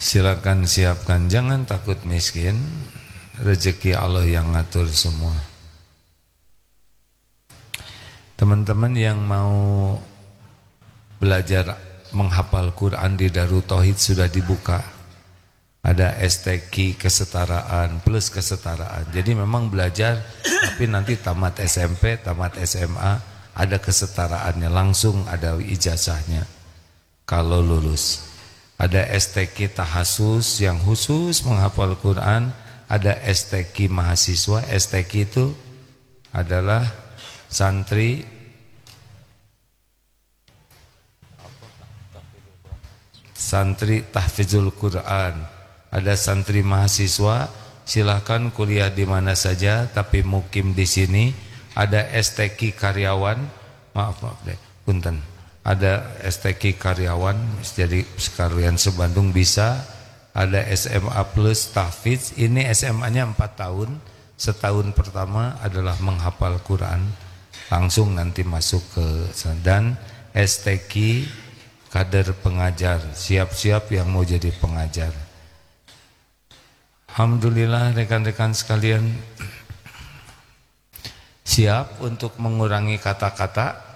Silakan siapkan, jangan takut miskin. Rezeki Allah yang ngatur semua. Teman-teman yang mau belajar menghafal Quran di Darut Tauhid sudah dibuka. Ada STQ kesetaraan plus kesetaraan. Jadi memang belajar, tapi nanti tamat SMP, tamat SMA ada kesetaraannya, langsung ada ijazahnya kalau lulus. Ada STQ tahasus yang khusus menghafal Quran, ada STQ mahasiswa. STQ itu adalah santri tahfizul Quran. Ada santri mahasiswa, silahkan kuliah di mana saja tapi mukim di sini. Ada STQ karyawan, maaf deh, punten. Ada STQ karyawan, jadi sekalian se-Bandung bisa. Ada SMA plus tahfiz, ini SMA-nya 4 tahun. Setahun pertama adalah menghafal Quran, langsung nanti masuk ke. Dan STQ kader pengajar, siap-siap yang mau jadi pengajar. Alhamdulillah rekan-rekan sekalian, siap untuk mengurangi kata-kata?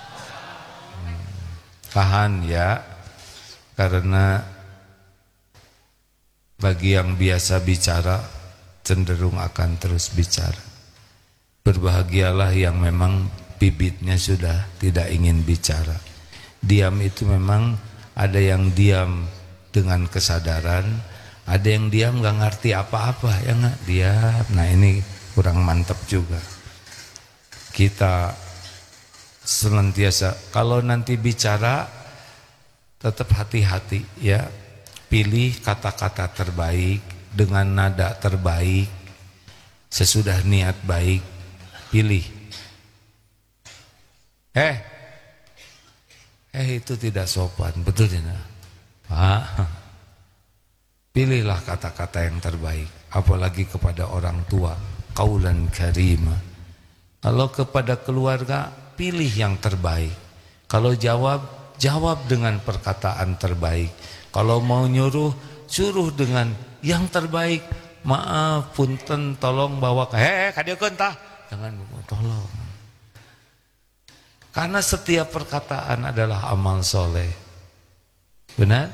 Tahan ya, karena bagi yang biasa bicara cenderung akan terus bicara. Berbahagialah yang memang bibitnya sudah tidak ingin bicara. Diam itu memang ada yang diam dengan kesadaran, ada yang diam gak ngerti apa-apa, ya gak? Diam. Nah ini kurang mantap juga. Kita senantiasa kalau nanti bicara tetap hati-hati ya, pilih kata-kata terbaik dengan nada terbaik, sesudah niat baik, pilih. Itu tidak sopan, betul tidak? Pilihlah kata-kata yang terbaik, apalagi kepada orang tua, qaulan karima. Kalau kepada keluarga, pilih yang terbaik. Kalau jawab dengan perkataan terbaik. Kalau mau nyuruh, suruh dengan yang terbaik. Maaf, punten, tolong bawa ke kadiekeun tah. Jangan tolong. Karena setiap perkataan adalah amal soleh. Benar?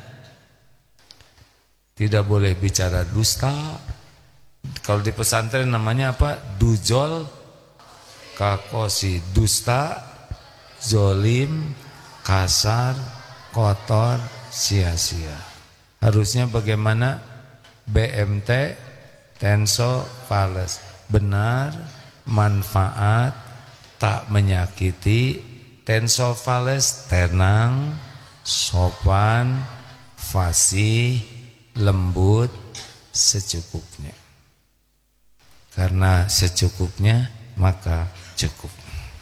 Tidak boleh bicara dusta. Kalau di pesantren namanya apa? Dujol kakosi, dusta, zolim, kasar, kotor, sia-sia. Harusnya bagaimana? BMT, tenso, fales. Benar, manfaat, tak menyakiti. Tenso, fales, tenang, sopan, fasih, lembut, secukupnya. Karena secukupnya maka cukup.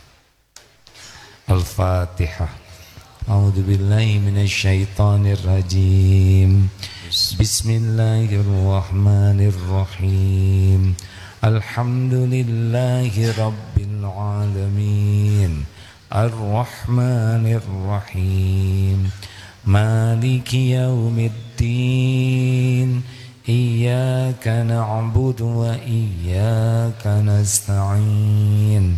Al-Fatihah. A'udzu billahi minasyaitonir rajim. Bismillahirrahmanirrahim. Alhamdulillahi rabbil alamin. Ar-Rahmanir-Rahim. Maliki yaumiddin. Iyyaka na'budu wa iyyaka nasta'in.